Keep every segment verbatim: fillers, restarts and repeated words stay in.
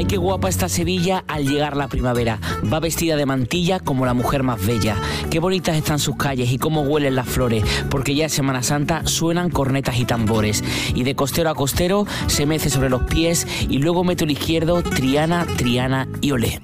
qué guapa está Sevilla al llegar la primavera. Va vestida de mantilla como la mujer más bella. Qué bonitas están sus calles y cómo huelen las flores, porque ya en Semana Santa suenan cornetas y tambores. Y de costero a costero se mece sobre los pies y luego mete el izquierdo, Triana, Triana y olé.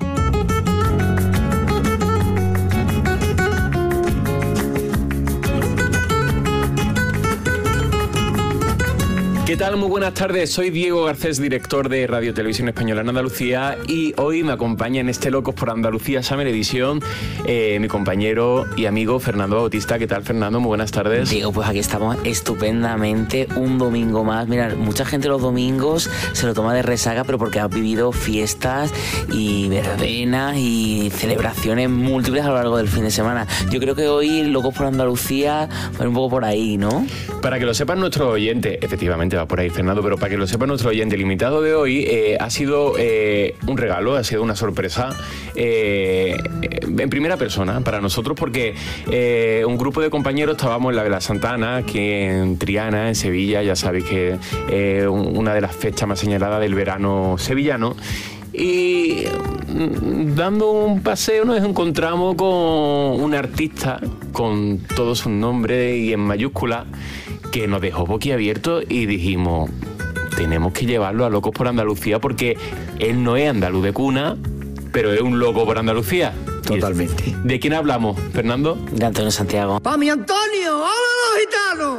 ¿Qué tal? Muy buenas tardes. Soy Diego Garcés, director de Radio Televisión Española en Andalucía, y hoy me acompaña en este Locos por Andalucía Summer Edition eh, mi compañero y amigo Fernando Bautista. ¿Qué tal, Fernando? Muy buenas tardes. Diego, pues aquí estamos estupendamente, un domingo más. Mira, mucha gente los domingos se lo toma de resaca, pero porque ha vivido fiestas y verbenas y celebraciones múltiples a lo largo del fin de semana. Yo creo que hoy Locos por Andalucía va un poco por ahí, ¿no? Para que lo sepan nuestros oyentes, efectivamente va por ahí, Fernando, pero para que lo sepa nuestro oyente, el invitado de hoy eh, ha sido eh, un regalo, ha sido una sorpresa eh, en primera persona para nosotros, porque eh, un grupo de compañeros estábamos en la Vela Santa Ana, aquí en Triana, en Sevilla. Ya sabéis que es eh, una de las fechas más señaladas del verano sevillano. Y dando un paseo nos encontramos con un artista con todo su nombre y en mayúscula, que nos dejó boquiabiertos y dijimos, tenemos que llevarlo a Locos por Andalucía, porque él no es andaluz de cuna, pero es un loco por Andalucía. Totalmente. ¿De quién hablamos, Fernando? De Antonio Santiago. ¡Pa' mi Antonio! ¡Hola, los gitanos!